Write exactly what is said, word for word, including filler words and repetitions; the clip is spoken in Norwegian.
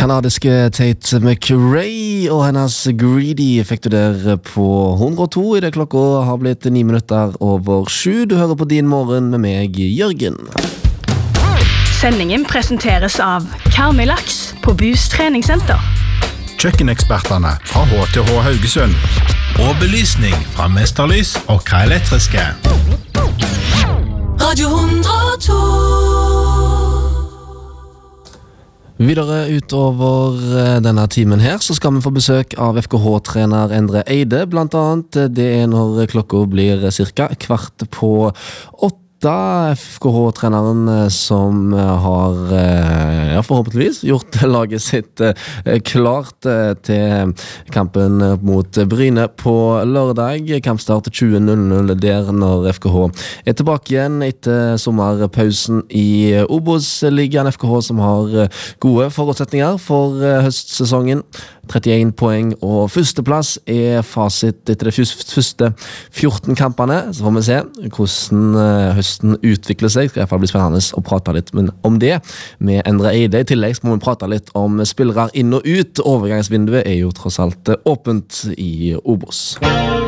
Kanadiske Tate McRae og hennes Greedy fikk du der på hundre og to I det klokka har blitt ni minutter over sju. Du hører på Din Morgen med meg, Jørgen. Sendingen presenteres av Karmilaks på Bus treningssenter. Kjøkkeneksperterne fra H T H Haugesund. Og belysning fra Mesterlys og Kra Elektriske. Radio hundre og to. Videre utover denne timen her så skal vi få besøk av F K H-trener Endre Eide blant annet. Det er når klokka blir cirka kvart på åtte. F K H-treneren som har ja, forhåpentligvis gjort laget sitt klart til kampen mot Bryne på lørdag. Kampstart tjue null null der når F K H er tilbake igjen etter sommerpausen I Obos-ligaen. F K H som har gode forutsetninger for høstsesongen. trettien poeng og førsteplass er fasit etter de første fjorten kampene. Så får vi se hvordan høsten utvikler seg. Det skal I hvert fall bli spennende å prate litt om det med Endre Eide. I tillegg må vi prate litt om spillere inn og ut. Overgangsvinduet er jo tross alt åpent I Obos.